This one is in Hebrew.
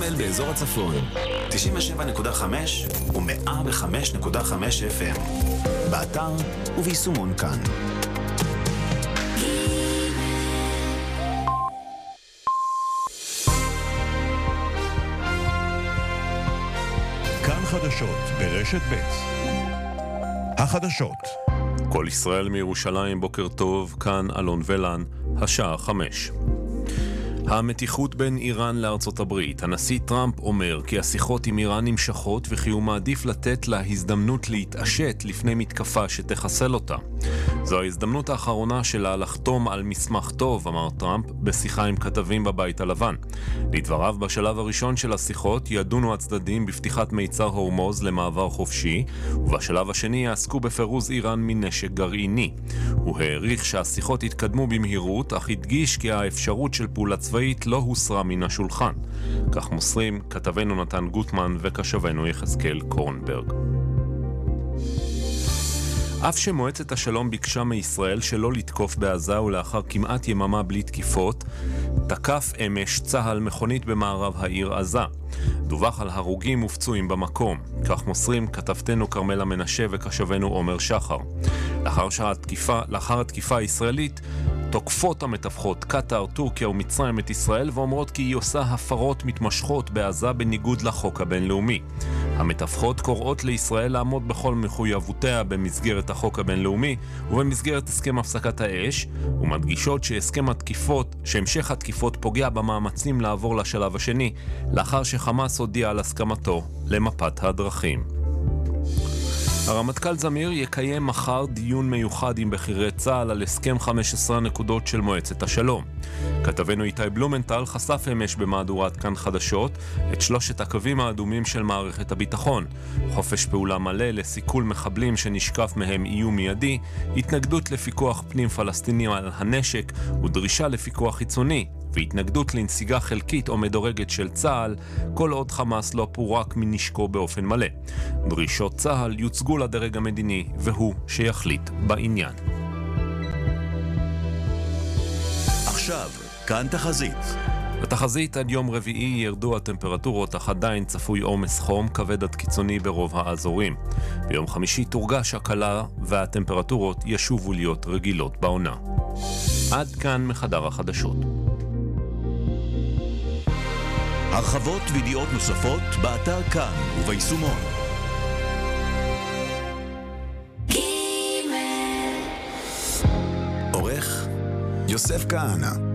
באזור הצפון, 97.5 ו-105.5 FM. באתר וביישומון כאן. כאן חדשות ברשת ב'. החדשות. כל ישראל מירושלים, בוקר טוב, כאן אלון ולן, השעה 5. המתיחות בין איראן לארצות הברית. הנשיא טראמפ אומר כי השיחות עם איראן נמשכות וכי הוא מעדיף לתת לה הזדמנות להתעשת לפני מתקפה שתחסל אותה. זו ההזדמנות האחרונה שלה לחתום על מסמך טוב, אמר טראמפ בשיחה עם כתבים בבית הלבן. לדבריו, בשלב הראשון של השיחות ידונו הצדדים בפתיחת מיצר הורמוז למעבר חופשי, ובשלב השני יעסקו בפירוז איראן מנשק גרעיני. הוא העריך שהשיחות התקדמו במהירות, אך הדגיש כי האפשרות של פעולה צבאית לא הוסרה מן השולחן. כך מוסרים כתבנו נתן גוטמן וקשבנו יחזקאל קורנברג. אף שמועצת השלום ביקשה מישראל שלא לתקוף בעזה ולאחר כמעט יממה בלי תקיפות, תקף אמש צהל מכונית במערב העיר עזה. דווח על הרוגים ופצועים במקום. כך מוסרים כתבתנו קרמלה מנשה וקשבנו עומר שחר. לאחר התקיפה הישראלית, תוקפות המתווכות קטר, טורקיה ומצרים את ישראל ואומרות כי היא עושה הפרות מתמשכות בעזה בניגוד לחוק הבינלאומי. המתווכות קוראות לישראל לעמוד בכל מחויבותיה במסגרת החוק הבינלאומי ובמסגרת הסכם הפסקת האש, ומדגישות שהמשך התקיפות פוגע במאמצים לעבור לשלב השני, לאחר שחמאס הודיע על הסכמתו למפת הדרכים. הרמטכ"ל זמיר יקיים מחר דיון מיוחד עם בכירי צה"ל על הסכם 15 נקודות של מועצת השלום. כתבנו איתי בלומנטל חשף אמש במהדורת כאן חדשות את 3 הקווים האדומים של מערכת הביטחון: חופש פעולה מלא לסיכול מחבלים שנשקף מהם איום מיידי, התנגדות לפיקוח פנים פלסטיני על הנשק ודרישה לפיקוח חיצוני, והתנגדות לנסיגה חלקית או מדורגת של צה"ל כל עוד חמאס לא פורק מנשקו באופן מלא. דרישות צה"ל יוצגו לדרג המדיני והוא שיחליט בעניין. עכשיו, כאן תחזית. בתחזית עד יום רביעי ירדו הטמפרטורות, אך עדיין צפוי עומס חום כבד עד קיצוני ברוב האזורים. ביום חמישי תורגש הקלה והטמפרטורות ישובו להיות רגילות בעונה. עד כאן מחדר החדשות. הרחבות וידיעות נוספות באתר כאן וביישומון. עורך יוסף כהנא.